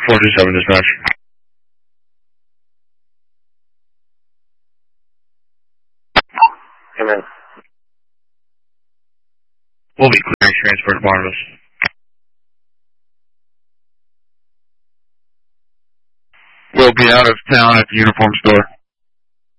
427 dispatch. Amen. We'll be clearing transfer to Barnabas. We'll be out of town at the uniform store.